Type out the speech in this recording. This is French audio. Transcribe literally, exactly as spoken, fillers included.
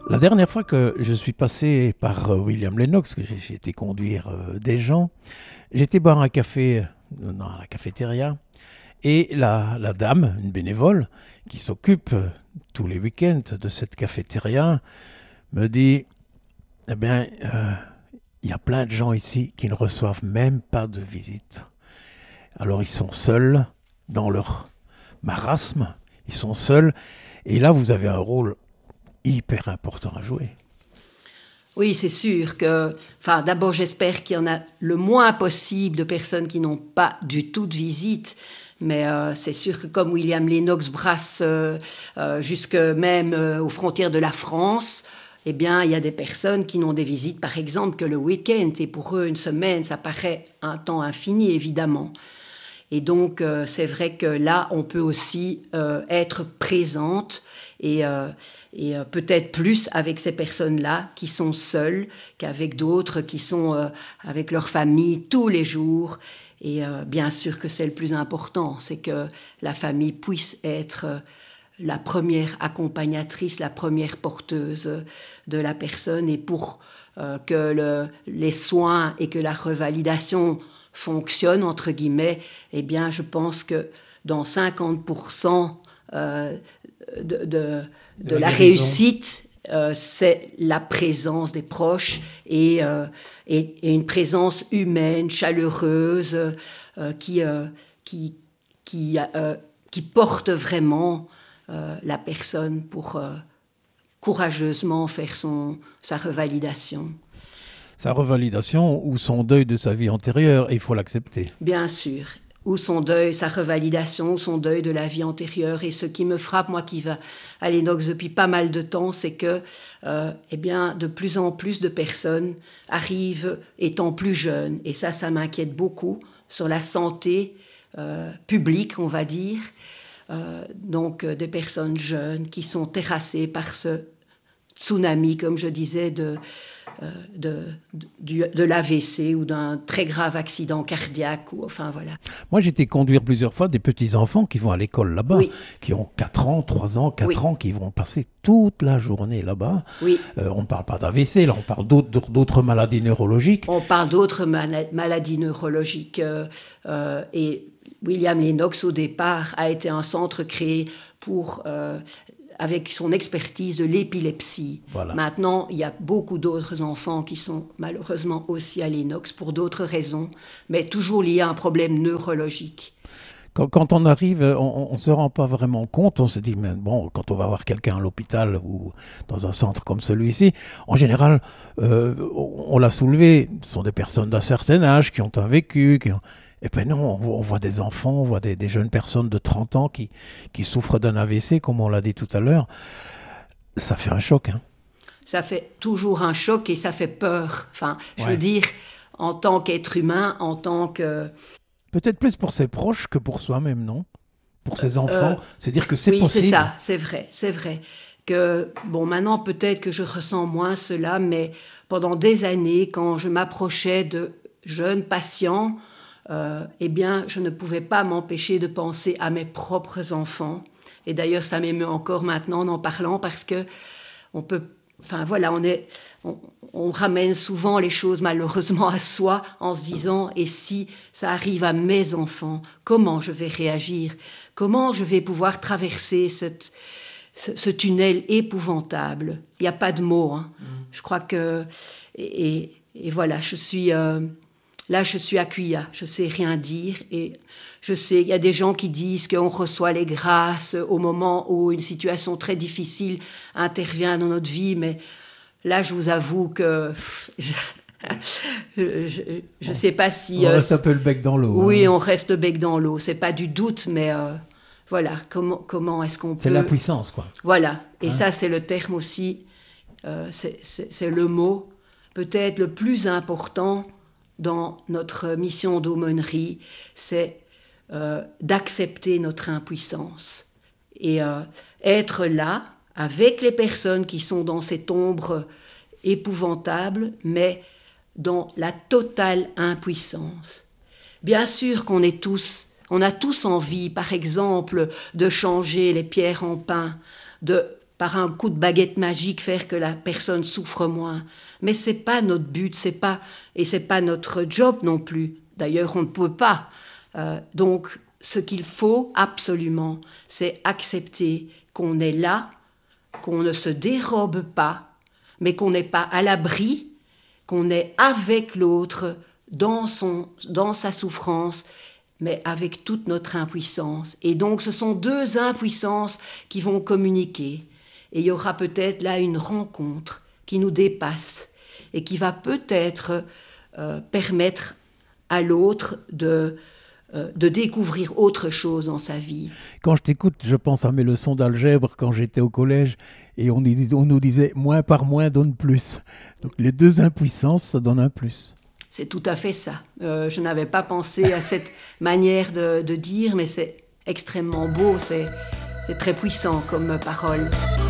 La dernière fois que je suis passé par euh, William Lennox, que j'ai j'ai été conduire euh, des gens, j'étais boire un café euh, dans la cafétéria et la, la dame, une bénévole, qui s'occupe euh, tous les week-ends de cette cafétéria, me dit « Eh bien, euh, il y a plein de gens ici qui ne reçoivent même pas de visite. Alors ils sont seuls dans leur marasme, ils sont seuls, et là vous avez un rôle hyper important à jouer. » Oui, c'est sûr que... Enfin, d'abord, j'espère qu'il y en a le moins possible de personnes qui n'ont pas du tout de visite. Mais euh, c'est sûr que comme William Lennox brasse euh, euh, jusque même euh, aux frontières de la France, eh bien, il y a des personnes qui n'ont des visites, par exemple, que le week-end. Et pour eux, une semaine, ça paraît un temps infini, évidemment. Et donc, euh, c'est vrai que là, on peut aussi euh, être présente et, euh, et euh, peut-être plus avec ces personnes-là qui sont seules qu'avec d'autres qui sont euh, avec leur famille tous les jours. Et euh, bien sûr que c'est le plus important, c'est que la famille puisse être euh, la première accompagnatrice, la première porteuse de la personne. Et pour euh, que le, les soins et que la revalidation fonctionne, entre guillemets, eh bien, je pense que dans cinquante pour cent euh, de, de, de, de la réussite, euh, c'est la présence des proches et, euh, et, et une présence humaine, chaleureuse, euh, qui, euh, qui, qui, euh, qui porte vraiment euh, la personne pour euh, courageusement faire son, sa revalidation. Sa revalidation ou son deuil de sa vie antérieure, et il faut l'accepter. Bien sûr. Ou son deuil, sa revalidation, son deuil de la vie antérieure. Et ce qui me frappe, moi qui va à Lennox depuis pas mal de temps, c'est que euh, eh bien, de plus en plus de personnes arrivent étant plus jeunes. Et ça, ça m'inquiète beaucoup sur la santé euh, publique, on va dire. Euh, donc, euh, des personnes jeunes qui sont terrassées par ce tsunami, comme je disais, de... De, de, de l'A V C ou d'un très grave accident cardiaque. Ou, enfin, voilà. Moi, j'ai été conduire plusieurs fois des petits-enfants qui vont à l'école là-bas, oui. qui ont quatre ans, trois ans, quatre oui. ans, qui vont passer toute la journée là-bas. Oui. Euh, on ne parle pas d'A V C, là, on parle d'autres, d'autres maladies neurologiques. On parle d'autres mal- maladies neurologiques. Euh, euh, et William Lennox, au départ, a été un centre créé pour... Euh, avec son expertise de l'épilepsie. Voilà. Maintenant, il y a beaucoup d'autres enfants qui sont malheureusement aussi à Lennox pour d'autres raisons, mais toujours liés à un problème neurologique. Quand, quand on arrive, on ne se rend pas vraiment compte, on se dit, mais bon, quand on va voir quelqu'un à l'hôpital ou dans un centre comme celui-ci, en général, euh, on, on l'a soulevé, ce sont des personnes d'un certain âge qui ont un vécu, qui ont... Et puis non, on voit des enfants, on voit des, des jeunes personnes de trente ans qui, qui souffrent d'un A V C, comme on l'a dit tout à l'heure. Ça fait un choc. Hein. Ça fait toujours un choc et ça fait peur. Enfin, je ouais. veux dire, en tant qu'être humain, en tant que... Peut-être plus pour ses proches que pour soi-même, non ? Pour ses enfants, euh, c'est dire que c'est oui, possible. Oui, c'est ça, c'est vrai, c'est vrai. Que, bon, maintenant, peut-être que je ressens moins cela, mais pendant des années, quand je m'approchais de jeunes patients... Euh, eh bien, je ne pouvais pas m'empêcher de penser à mes propres enfants. Et d'ailleurs, ça m'émeut encore maintenant en parlant parce que on peut, enfin voilà, on est, on, on ramène souvent les choses malheureusement à soi en se disant et si ça arrive à mes enfants, comment je vais réagir, comment je vais pouvoir traverser cette, ce, ce tunnel épouvantable. Il n'y a pas de mots. Hein. Mmh. Je crois que et, et, et voilà, je suis euh, Là, je suis à Cuya, je ne sais rien dire et je sais, il y a des gens qui disent qu'on reçoit les grâces au moment où une situation très difficile intervient dans notre vie, mais là, je vous avoue que je ne sais pas si... On reste euh, un peu le bec dans l'eau. Oui, hein. on reste le bec dans l'eau, ce n'est pas du doute, mais euh, voilà, comment, comment est-ce qu'on peut... C'est la puissance, quoi. Voilà, et hein? ça, c'est le terme aussi, euh, c'est, c'est, c'est le mot peut-être le plus important dans notre mission d'aumônerie, c'est euh, d'accepter notre impuissance et euh, être là avec les personnes qui sont dans cette ombre épouvantable, mais dans la totale impuissance. Bien sûr qu'on est tous, on a tous envie, par exemple, de changer les pierres en pain, de par un coup de baguette magique, faire que la personne souffre moins. Mais c'est pas notre but, c'est pas, et c'est pas notre job non plus. D'ailleurs, on ne peut pas. Euh, donc, ce qu'il faut absolument, c'est accepter qu'on est là, qu'on ne se dérobe pas, mais qu'on n'est pas à l'abri, qu'on est avec l'autre dans, son, dans sa souffrance, mais avec toute notre impuissance. Et donc, ce sont deux impuissances qui vont communiquer. Et il y aura peut-être là une rencontre qui nous dépasse et qui va peut-être euh, permettre à l'autre de, euh, de découvrir autre chose dans sa vie. Quand je t'écoute, je pense à mes leçons d'algèbre quand j'étais au collège et on, on nous disait moins par moins donne plus. Donc les deux impuissances, ça donne un plus. C'est tout à fait ça. Euh, je n'avais pas pensé à cette manière de, de dire, mais c'est extrêmement beau, c'est, c'est très puissant comme parole.